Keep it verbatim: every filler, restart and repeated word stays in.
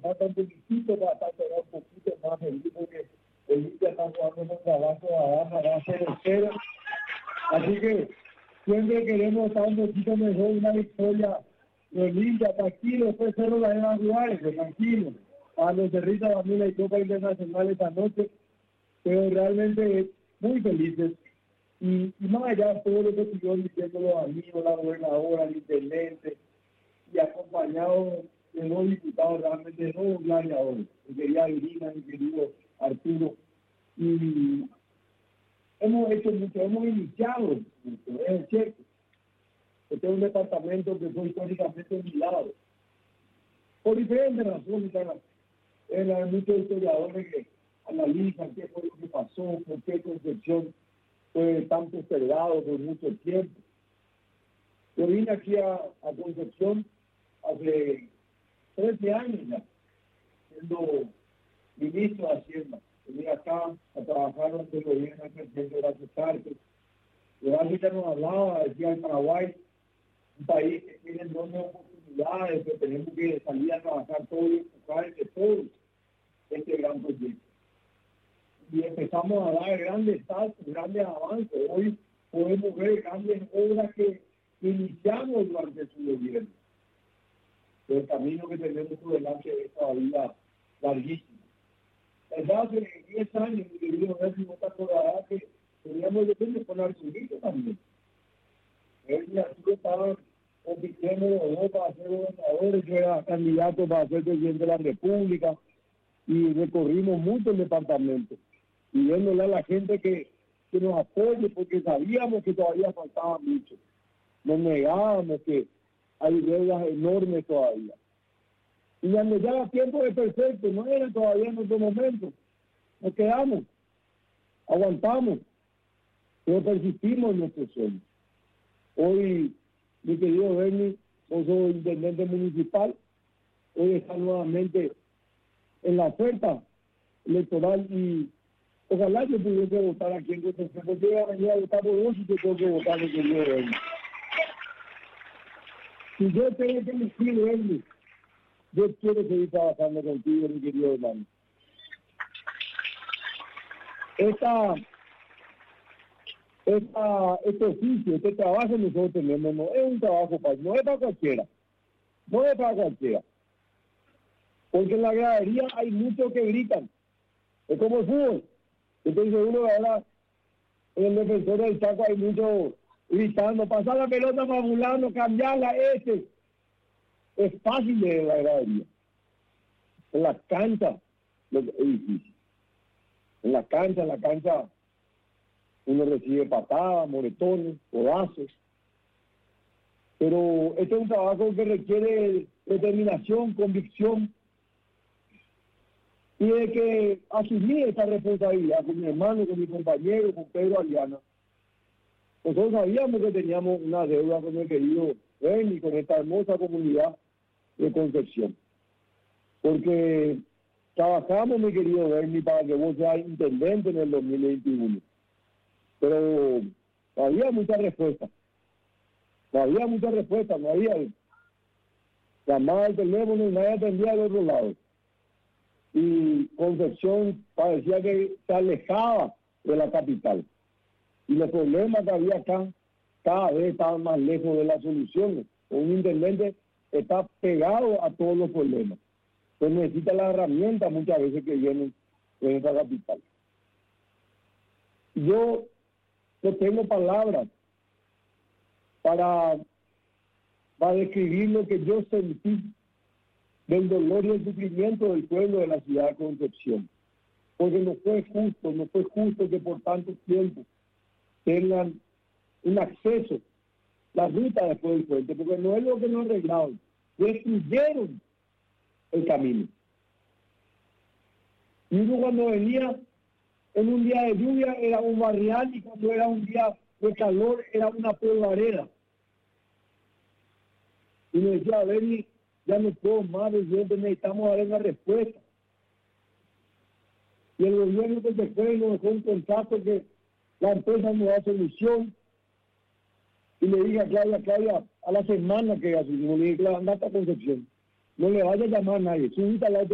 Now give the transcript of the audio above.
falta un poquitito para estar un poquito más feliz, porque el Inter está jugando con trabajo abajo, abajo cero cero. Así que siempre queremos estar un poquito mejor, una victoria. Los Ninjas, tranquilo, después Cerro la van a jugar, tranquilo. A los Cerritos también hay Copa Internacional esta noche, pero realmente muy felices. Y, y más allá de todo lo que siguió diciendo los amigos, la gobernadora, el intendente, y acompañado de dos diputados, realmente dos gladiadores, mi querida Irina, mi querido Arturo. Y hemos hecho mucho, hemos iniciado mucho, es cierto. Este es un departamento que fue históricamente olvidado. Por diferentes razones, hay muchos historiadores que analizan qué fue lo que pasó, por qué Concepción fue tan postergado por mucho tiempo. Yo vine aquí a, a Concepción hace trece años ya, siendo ministro de Hacienda. Venía acá a trabajar donde el gobierno del presidente Horacio Cartes. Horacio ya nos hablaba, decía el Paraguay, un país que tiene enormes oportunidades, que tenemos que salir a trabajar todos y enfocar entre todos este gran proyecto. Y empezamos a dar grandes saltos, grandes avances. Hoy podemos ver grandes obras que iniciamos durante su gobierno. Pero el camino que tenemos por delante es todavía larguísimo. Desde hace diez años, mi querido Nelson, no te acordarás que teníamos depende con Arturito también. Él y Arturo estaban compitiendo los dos para ser gobernadores, yo era candidato para ser presidente de la República, y recorrimos mucho el departamento, pidiéndole a la gente que, que nos apoye, porque sabíamos que todavía faltaba mucho. Nos negábamos que hay deudas enormes todavía. Y cuando ya el tiempo es perfecto, no era todavía en nuestro momento. Nos quedamos, aguantamos, pero persistimos en nuestros sueños. Hoy, mi querido Bernie, vos sos intendente municipal, hoy está nuevamente en la oferta electoral y ojalá yo pudiese votar aquí en Concepción, porque yo venía a votar por vos y yo tengo que votar mi querido Bernie. Si yo tengo que elegir, Bernie, yo quiero seguir trabajando contigo, mi querido hermano. Esta, esta, este oficio, este trabajo que nosotros tenemos, no es un trabajo para, no es para cualquiera, no es para cualquiera. Porque en la gradería hay muchos que gritan, es como el fútbol. Estoy seguro que ahora en el defensor del Chaco hay muchos gritando, pasar la pelota para fulano, cambiarla, este. Es fácil de la gradería. En la cancha es difícil. En la cancha, en la cancha uno recibe patadas, moretones, codazos. Pero este es un trabajo que requiere determinación, convicción, y de que asumí esta responsabilidad con mi hermano, con mi compañero, con Pedro Aliana. Nosotros sabíamos que teníamos una deuda con el querido Bernie, con esta hermosa comunidad de Concepción. Porque trabajamos, mi querido Bernie, para que vos seas intendente en el dos mil veintiuno. Pero no había mucha respuesta. No había mucha respuesta, no había. Llamaba al teléfono y nadie atendía al otro lado. Y Concepción parecía que se alejaba de la capital. Y los problemas que había acá cada vez estaban más lejos de las soluciones. Un intendente está pegado a todos los problemas. Entonces necesita las herramientas muchas veces que vienen de esa capital. Yo no tengo palabras para, para describir lo que yo sentí del dolor y el sufrimiento del pueblo de la ciudad de Concepción. Porque no fue justo, no fue justo que por tanto tiempo tengan un acceso, la ruta después del puente, porque no es lo que no arreglaron, destruyeron el camino. Y uno cuando venía en un día de lluvia era un barrial y cuando era un día de calor era una polvareda. Y me decía, Bernie, ya no puedo más, necesitamos dar una respuesta. Y el gobierno que se fue nos dejó un contrato que la empresa no da solución. Y le dije a Claudia, Claudia, a la semana que asumimos, le dije, Claudia, andate a Concepción. No le vaya a llamar a nadie, subite al auto